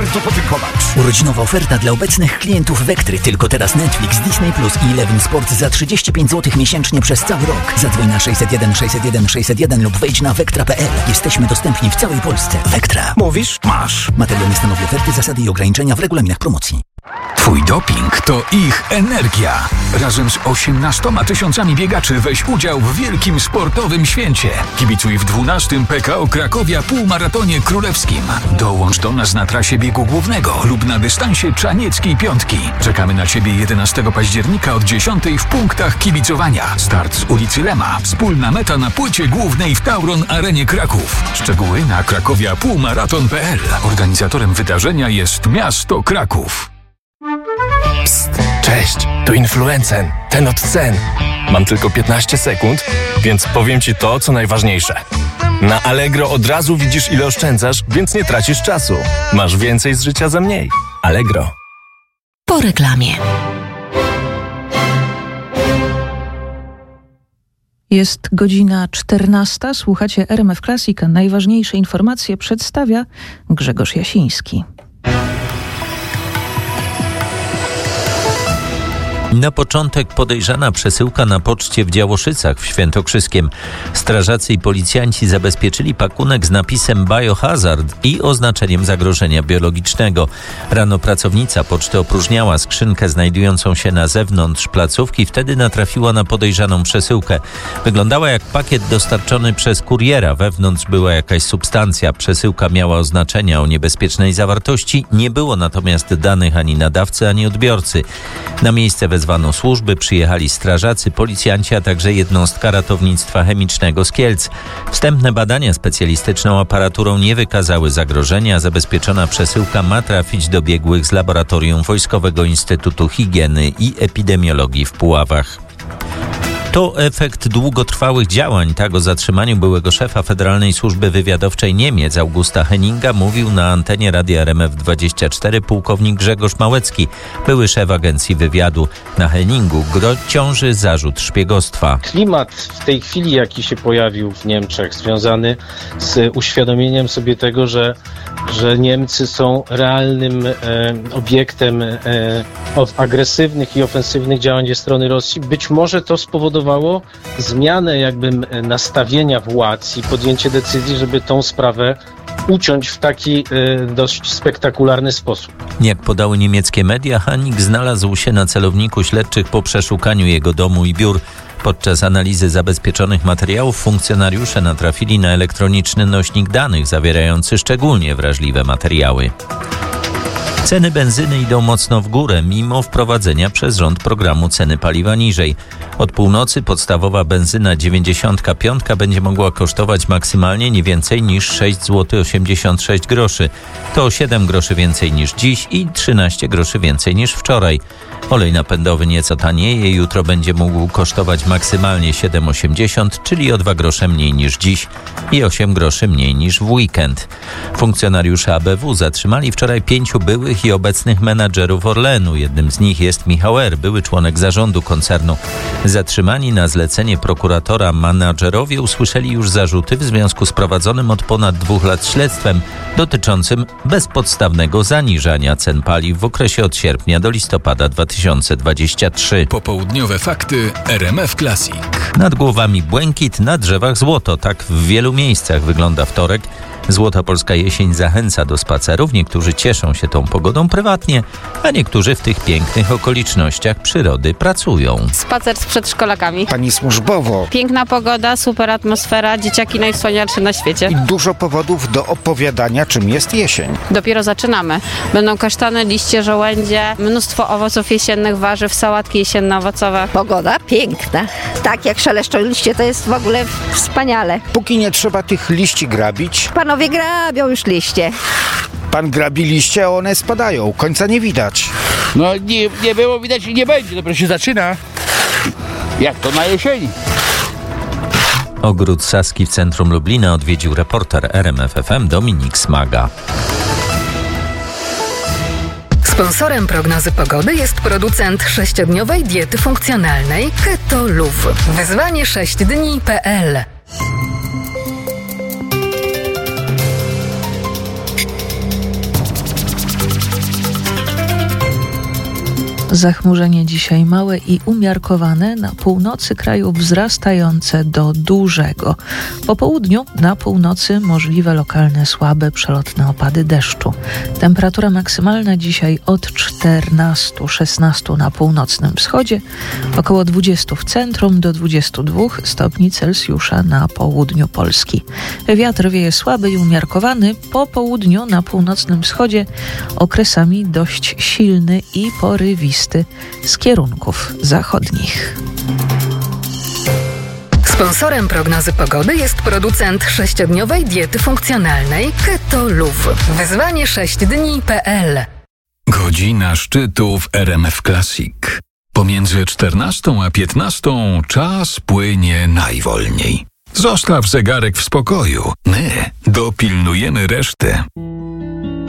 bardzo podziękować. Urodzinowa oferta dla obecnych klientów Vectry. Tylko teraz Netflix, Disney Plus i Eleven Sport za 35 zł miesięcznie przez cały rok. Zadzwoń na 601 601 601 lub wejdź na vectra.pl. Jesteśmy dostępni w całej Polsce. Vectra. Mówisz? Masz. Materiał nie stanowi oferty, zasady i ograniczenia w regulaminach promocji. Twój doping to ich energia. Razem z 18 000 biegaczy weź udział w wielkim sportowym święcie. Kibicuj w 12. PKO Krakowia półmaratonie królewskim. Dołącz do nas na trasie biegu głównego lub na dystansie Czanieckiej Piątki. Czekamy na Ciebie 11 października od 10 w punktach kibicowania. Start z ulicy Lema. Wspólna meta na płycie głównej w Tauron Arenie Kraków. Szczegóły na krakowiapółmaraton.pl. Organizatorem wydarzenia jest miasto Kraków. Psst, cześć, tu Influencen, ten od cen. Mam tylko 15 sekund, więc powiem Ci to, co najważniejsze. Na Allegro od razu widzisz, ile oszczędzasz, więc nie tracisz czasu. Masz więcej z życia za mniej. Allegro. Po reklamie. Jest godzina 14. Słuchacie RMF Classic. Najważniejsze informacje przedstawia Grzegorz Jasiński. Na początek podejrzana przesyłka na poczcie w Działoszycach w Świętokrzyskiem. Strażacy i policjanci zabezpieczyli pakunek z napisem Biohazard i oznaczeniem zagrożenia biologicznego. Rano pracownica poczty opróżniała skrzynkę znajdującą się na zewnątrz placówki. Wtedy natrafiła na podejrzaną przesyłkę. Wyglądała jak pakiet dostarczony przez kuriera. Wewnątrz była jakaś substancja. Przesyłka miała oznaczenia o niebezpiecznej zawartości. Nie było natomiast danych ani nadawcy, ani odbiorcy. Na miejsce wezwano służby, przyjechali strażacy, policjanci, a także jednostka ratownictwa chemicznego z Kielc. Wstępne badania specjalistyczną aparaturą nie wykazały zagrożenia. Zabezpieczona przesyłka ma trafić do biegłych z Laboratorium Wojskowego Instytutu Higieny i Epidemiologii w Puławach. To efekt długotrwałych działań. Tak o zatrzymaniu byłego szefa Federalnej Służby Wywiadowczej Niemiec Augusta Henninga mówił na antenie Radia RMF24 pułkownik Grzegorz Małecki, były szef Agencji Wywiadu. Na Henningu ciąży zarzut szpiegostwa. Klimat w tej chwili, jaki się pojawił w Niemczech, związany z uświadomieniem sobie tego, że Niemcy są realnym obiektem agresywnych i ofensywnych działań ze strony Rosji, być może to spowodowało zmianę nastawienia władz i podjęcie decyzji, żeby tą sprawę uciąć w taki dość spektakularny sposób. Jak podały niemieckie media, Henning znalazł się na celowniku śledczych po przeszukaniu jego domu i biur. Podczas analizy zabezpieczonych materiałów funkcjonariusze natrafili na elektroniczny nośnik danych zawierający szczególnie wrażliwe materiały. Ceny benzyny idą mocno w górę, mimo wprowadzenia przez rząd programu ceny paliwa niżej. Od północy podstawowa benzyna 95 będzie mogła kosztować maksymalnie nie więcej niż 6,86 zł. To o 7 groszy więcej niż dziś i 13 groszy więcej niż wczoraj. Olej napędowy nieco tanieje, jutro będzie mógł kosztować maksymalnie 7,80, czyli o 2 grosze mniej niż dziś i 8 groszy mniej niż w weekend. Funkcjonariusze ABW zatrzymali wczoraj 5 byłych i obecnych menadżerów Orlenu. Jednym z nich jest Michał R., były członek zarządu koncernu. Zatrzymani na zlecenie prokuratora menadżerowie usłyszeli już zarzuty w związku z prowadzonym od ponad 2 lat śledztwem dotyczącym bezpodstawnego zaniżania cen paliw w okresie od sierpnia do listopada 2023. Popołudniowe fakty RMF Classic. Nad głowami błękit, na drzewach złoto. Tak w wielu miejscach wygląda wtorek. Złota polska jesień zachęca do spacerów. Niektórzy cieszą się tą pogodą prywatnie, a niektórzy w tych pięknych okolicznościach przyrody pracują. Spacer z przedszkolakami. Pani służbowo. Piękna pogoda, super atmosfera, dzieciaki najwspanialsze na świecie. I dużo powodów do opowiadania, czym jest jesień. Dopiero zaczynamy. Będą kasztany, liście, żołędzie, mnóstwo owoców jesiennych, warzyw, sałatki jesienno-owocowe. Pogoda piękna. Tak jak szeleszczą liście, to jest w ogóle wspaniale. Póki nie trzeba tych liści grabić. Panowie grabią już liście. Pan grabi liście, a one spadają. Końca nie widać. No nie było widać i nie będzie. Dopiero się zaczyna. Jak to na jesieni. Ogród Saski w centrum Lublina odwiedził reporter RMF FM Dominik Smaga. Sponsorem prognozy pogody jest producent 6-dniowej diety funkcjonalnej Keto Luv. Wyzwanie 6dni.pl. Zachmurzenie dzisiaj małe i umiarkowane, na północy kraju wzrastające do dużego. Po południu na północy możliwe lokalne słabe przelotne opady deszczu. Temperatura maksymalna dzisiaj od 14-16 na północnym wschodzie, około 20 w centrum do 22 stopni Celsjusza na południu Polski. Wiatr wieje słaby i umiarkowany, po południu na północnym wschodzie okresami dość silny i porywisty z kierunków zachodnich. Sponsorem prognozy pogody jest producent 6-dniowej diety funkcjonalnej Keto Luv. Wyzwanie 6dni.pl. Godzina szczytu w RMF Classic. Pomiędzy 14 a 15 czas płynie najwolniej. Zostaw zegarek w spokoju. My dopilnujemy reszty.